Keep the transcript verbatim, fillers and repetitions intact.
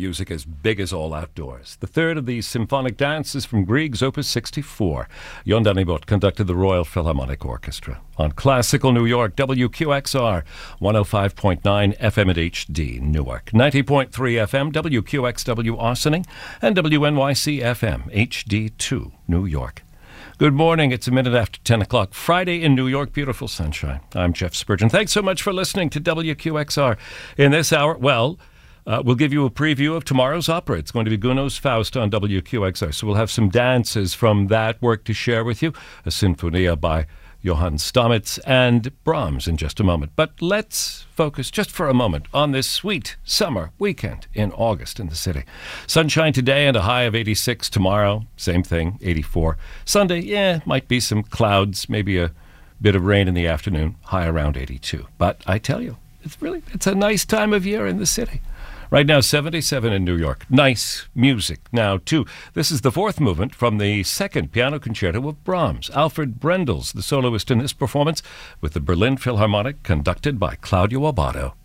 music as big as all outdoors. The third of these symphonic dances from Grieg's Opus sixty-four. Jon Dannebot conducted the Royal Philharmonic Orchestra. On Classical New York, W Q X R, one oh five point nine F M at H D, Newark, ninety point three F M, W Q X W Ossining, and W N Y C F M, H D two, New York. Good morning. It's a minute after ten o'clock. Friday in New York. Beautiful sunshine. I'm Jeff Spurgeon. Thanks so much for listening to W Q X R. In this hour, well, uh, we'll give you a preview of tomorrow's opera. It's going to be Gounod's Faust on W Q X R. So we'll have some dances from that work to share with you. A Sinfonia by Johann Stamitz and Brahms in just a moment. But let's focus just for a moment on this sweet summer weekend in August in the city. Sunshine today and a high of eighty-six. Tomorrow, same thing, eighty-four. Sunday, yeah, might be some clouds, maybe a bit of rain in the afternoon, high around eighty-two. But I tell you, it's really, it's a nice time of year in the city. Right now, seventy-seven in New York. Nice music now, too. This is the fourth movement from the second piano concerto of Brahms. Alfred Brendel's the soloist in this performance with the Berlin Philharmonic, conducted by Claudio Abbado.